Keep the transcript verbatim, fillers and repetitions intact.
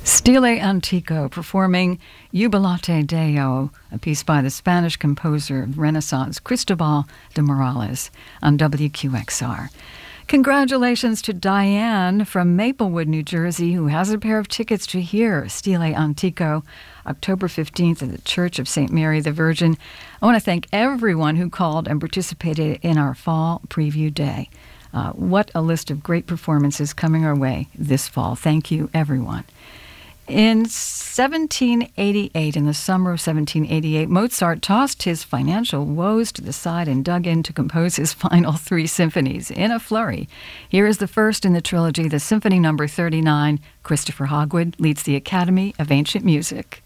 Stile Antico performing Jubilate Deo, a piece by the Spanish composer of Renaissance Cristobal de Morales on W Q X R. Congratulations to Diane from Maplewood, New Jersey, who has a pair of tickets to hear Stile Antico October fifteenth at the Church of Saint Mary the Virgin. I want to thank everyone who called and participated in our fall preview day. Uh, what a list of great performances coming our way this fall. Thank you, everyone. In seventeen eighty-eight, in the summer of seventeen eighty-eight, Mozart tossed his financial woes to the side and dug in to compose his final three symphonies in a flurry. Here is the first in the trilogy, the Symphony Number thirty-nine. Christopher Hogwood leads the Academy of Ancient Music.